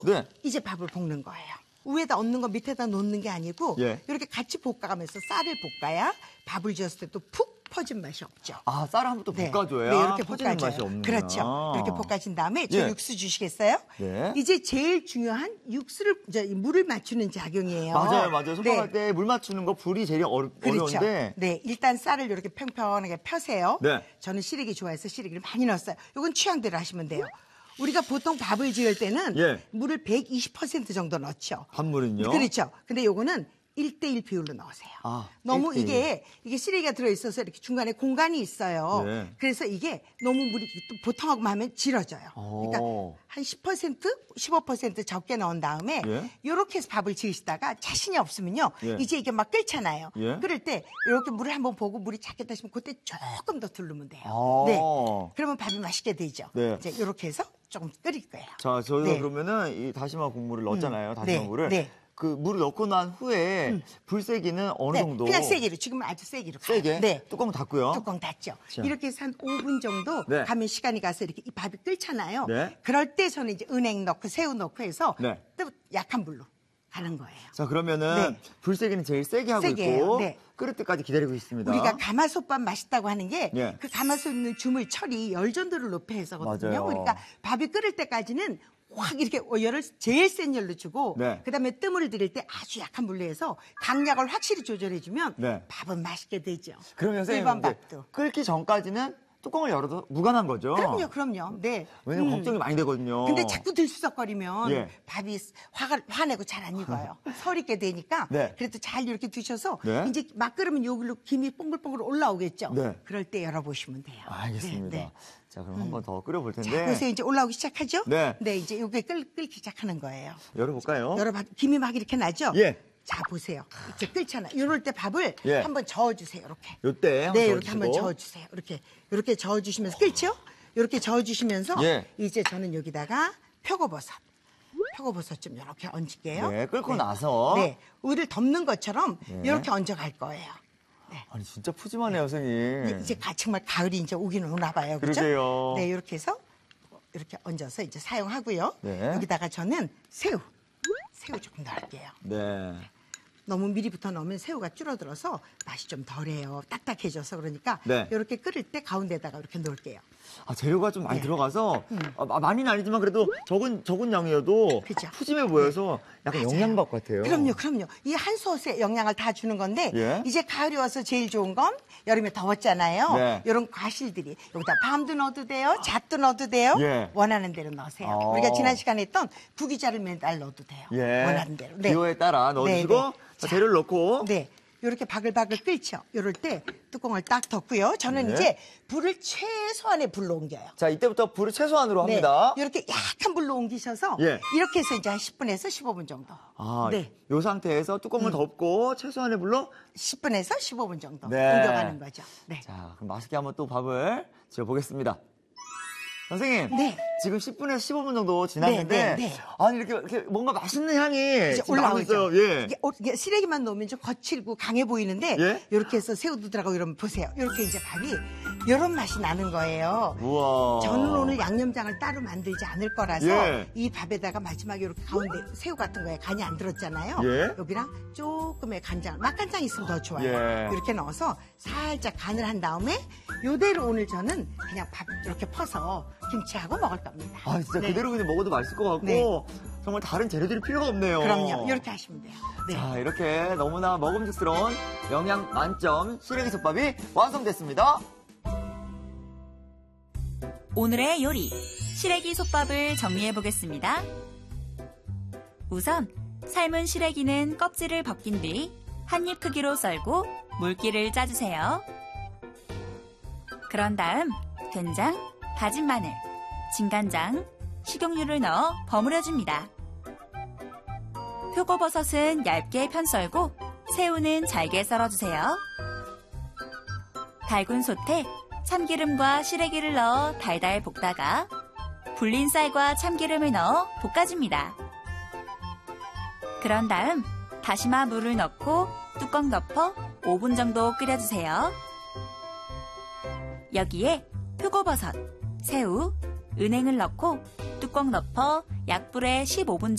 네. 이제 밥을 볶는 거예요. 위에다 얹는 거 밑에다 놓는 게 아니고 예. 이렇게 같이 볶아가면서 쌀을 볶아야 밥을 지었을 때 또 푹 퍼진 맛이 없죠. 아, 쌀을 한번 또 볶아줘야 네, 이렇게 퍼지는 볶아줘요. 맛이 없는구나. 그렇죠. 이렇게 볶아진 다음에 저 예. 육수 주시겠어요? 네. 이제 제일 중요한 물을 맞추는 작용이에요. 맞아요. 솥밥할 네. 때 물 맞추는 거 불이 제일 그렇죠. 어려운데. 네, 일단 쌀을 이렇게 평평하게 펴세요. 네. 저는 시래기 좋아해서 시래기를 많이 넣었어요. 이건 취향대로 하시면 돼요. 우리가 보통 밥을 지을 때는 예. 물을 120% 정도 넣죠. 한물은요? 그렇죠. 근데 요거는 1대1 비율로 넣으세요. 아, 너무 1대1. 이게 시래기가 들어있어서 이렇게 중간에 공간이 있어요. 네. 그래서 이게 너무 물이 또 보통하고 하면 질어져요. 그러니까 한 10%, 15% 적게 넣은 다음에 예. 이렇게 해서 밥을 지으시다가 자신이 없으면요. 예. 이제 이게 막 끓잖아요. 예. 끓을 때 이렇게 물을 한번 보고 물이 작게 타시면 그때 조금 더 두르면 돼요. 아. 네. 그러면 밥이 맛있게 되죠. 네. 이제 이렇게 해서 조금 끓일 거예요. 자, 저희가 네. 그러면은 이 다시마 국물을 넣었잖아요. 다시마 네. 물을. 네. 그 물을 넣고 난 후에 불 세기는 어느 네, 정도? 그냥 세기로. 지금은 아주 세기로 가요. 세게? 네. 뚜껑 닫고요. 뚜껑 닫죠. 자. 이렇게 해서 한 5분 정도 네. 가면 시간이 가서 이렇게 이 밥이 끓잖아요. 네. 그럴 때 저는 이제 은행 넣고 새우 넣고 해서 네. 또 약한 불로 가는 거예요. 자, 그러면은 네. 불 세기는 제일 세게 하고 세게 있고 해요. 네. 끓을 때까지 기다리고 있습니다. 우리가 가마솥밥 맛있다고 하는 게 그 예. 가마솥 있는 주물 철이 열 전도를 높여서거든요. 맞아요. 그러니까 밥이 끓을 때까지는 확 이렇게 열을 제일 센 열로 주고 네. 그다음에 뜸을 들일 때 아주 약한 불로 해서 강약을 확실히 조절해주면 네. 밥은 맛있게 되죠. 그러면 선생님 일반 이제 밥도. 끓기 전까지는 뚜껑을 열어도 무관한 거죠? 그럼요. 네. 왜냐면 걱정이 많이 되거든요. 근데 자꾸 들쑤덕거리면 예. 밥이 화내고 잘 안 익어요. 설익게 되니까 네. 그래도 잘 이렇게 두셔서 네. 이제 막 끓으면 여기로 김이 뽕글뽕글 올라오겠죠. 네. 그럴 때 열어보시면 돼요. 알겠습니다. 네, 네. 자, 그럼 한번 더 끓여볼 텐데. 자, 보세요. 이제 올라오기 시작하죠? 네. 이제 이게 끓기 시작하는 거예요. 열어볼까요? 김이 막 이렇게 나죠? 예. 자, 보세요. 이제 끓잖아요. 이럴 때 밥을 예. 한번 저어주세요. 이렇게. 요때 한번 네, 이렇게 저어주시고. 한번 저어주세요. 이렇게 저어주시면서 끓죠? 이렇게 저어주시면서 예. 이제 저는 여기다가 표고버섯 좀 이렇게 얹을게요. 네, 끓고 나서. 네, 우리를 덮는 것처럼 네. 이렇게 얹어갈 거예요. 아니, 진짜 푸짐하네요, 선생님. 이제 정말 가을이 이제 오기는 오나 봐요. 그렇죠? 그러게요. 네, 이렇게 해서 이렇게 얹어서 이제 사용하고요. 네. 여기다가 저는 새우 조금 넣을게요. 네. 너무 미리부터 넣으면 새우가 줄어들어서 맛이 좀 덜해요. 딱딱해져서 그러니까 네. 이렇게 끓일 때 가운데다가 이렇게 넣을게요. 아, 재료가 좀 많이 네. 들어가서 많이는 아니지만 그래도 적은 양이어도 그죠. 푸짐해 보여서 약간 맞아요. 영양밥 같아요. 그럼요. 이 한 솥에 영양을 다 주는 건데 예. 이제 가을이 와서 제일 좋은 건 여름에 더웠잖아요. 네. 이런 과실들이 여기다 밤도 넣어도 돼요. 잣도 넣어도 돼요. 예. 원하는 대로 넣으세요. 어. 우리가 지난 시간에 했던 구기자를 매달 넣어도 돼요. 예. 원하는 대로. 기호에 따라 넣어주시고 네, 네. 자, 재료를 넣고 네. 이렇게 바글바글 끓죠. 이럴 때 뚜껑을 딱 덮고요. 저는 네. 이제 불을 최소한의 불로 옮겨요. 자, 이때부터 불을 최소한으로 합니다. 네. 이렇게 약한 불로 옮기셔서 예. 이렇게 해서 이제 한 10분에서 15분 정도. 아, 네. 이 상태에서 뚜껑을 덮고 최소한의 불로 10분에서 15분 정도 네. 옮겨가는 거죠. 네. 자, 그럼 맛있게 한번 또 밥을 지어보겠습니다. 선생님, 네. 지금 10분에서 15분 정도 지났는데, 네, 네. 아니 이렇게 뭔가 맛있는 향이 이제 지금 나고 올라오죠. 있어요. 예. 이게 시래기만 넣으면 좀 거칠고 강해 보이는데 예? 이렇게 해서 새우도 들어가고 이러면 보세요. 이렇게 이제 밥이 이런 맛이 나는 거예요. 우와. 저는 오늘 양념장을 따로 만들지 않을 거라서 예. 이 밥에다가 마지막에 이렇게 가운데 새우 같은 거에 간이 안 들었잖아요. 예. 여기랑 조금의 간장, 맛간장 있으면 더 좋아요. 예. 이렇게 넣어서 살짝 간을 한 다음에 요대로 오늘 저는 그냥 밥 이렇게 퍼서 김치하고 먹을 겁니다. 아, 진짜 네. 그대로 그냥 먹어도 맛있을 것 같고, 네. 정말 다른 재료들이 필요가 없네요. 그럼요. 이렇게 하시면 돼요. 네. 자, 이렇게 너무나 먹음직스러운 영양 만점 시래기 솥밥이 완성됐습니다. 오늘의 요리, 시래기 솥밥을 정리해 보겠습니다. 우선 삶은 시래기는 껍질을 벗긴 뒤 한 입 크기로 썰고 물기를 짜주세요. 그런 다음 된장, 다진 마늘, 진간장, 식용유를 넣어 버무려줍니다. 표고버섯은 얇게 편썰고 새우는 잘게 썰어주세요. 달군 솥에 참기름과 시래기를 넣어 달달 볶다가 불린 쌀과 참기름을 넣어 볶아줍니다. 그런 다음 다시마 물을 넣고 뚜껑 덮어 5분 정도 끓여주세요. 여기에 표고버섯, 새우, 은행을 넣고 뚜껑 덮어 약불에 15분 정도